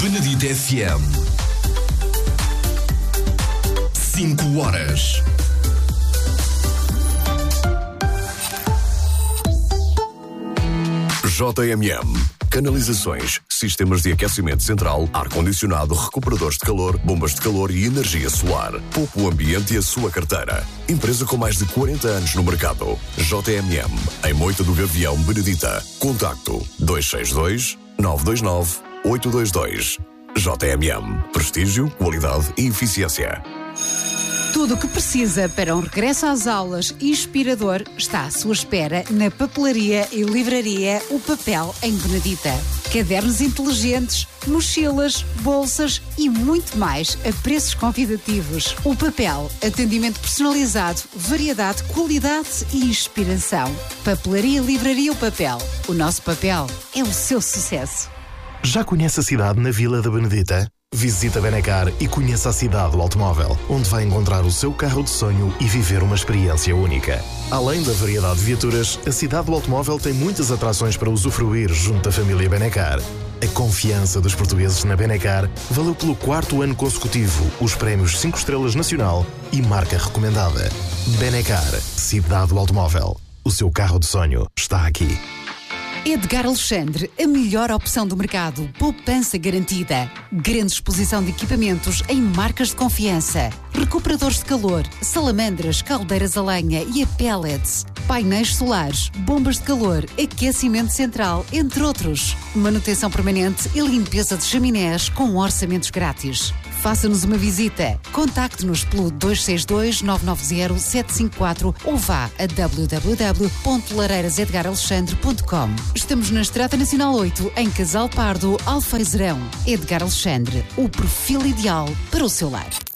Benedita FM. 5 horas. JMM. Canalizações, sistemas de aquecimento central, ar-condicionado, recuperadores de calor, bombas de calor e energia solar. Poupe o ambiente e a sua carteira. Empresa com mais de 40 anos no mercado. JMM. Em Moita do Gavião, Benedita. Contacto 262 929 822. JMM. Prestígio, qualidade e eficiência. Tudo o que precisa para um regresso às aulas inspirador está à sua espera na papelaria e livraria O Papel em Benedita. Cadernos inteligentes, mochilas, bolsas e muito mais a preços convidativos. O Papel, atendimento personalizado, variedade, qualidade e inspiração. Papelaria e livraria O Papel. O nosso papel é o seu sucesso. Já conhece a cidade na Vila da Benedita? Visite a Benacar e conheça a cidade do automóvel, onde vai encontrar o seu carro de sonho e viver uma experiência única. Além da variedade de viaturas, a cidade do automóvel tem muitas atrações para usufruir junto da família Benacar. A confiança dos portugueses na Benacar valeu pelo 4º ano consecutivo os prémios 5 estrelas nacional e marca recomendada. Benacar, cidade do automóvel. O seu carro de sonho está aqui. Edgar Alexandre, a melhor opção do mercado. Poupança garantida. Grande exposição de equipamentos em marcas de confiança. Recuperadores de calor, salamandras, caldeiras a lenha e a pellets. Painéis solares, bombas de calor, aquecimento central, entre outros. Manutenção permanente e limpeza de chaminés com orçamentos grátis. Faça-nos uma visita. Contacte-nos pelo 262 990 754 ou vá a www.lareirasedgaralexandre.com. Estamos na Estrada Nacional 8, em Casal Pardo, Alfeizerão. Edgar Alexandre, o perfil ideal para o seu lar.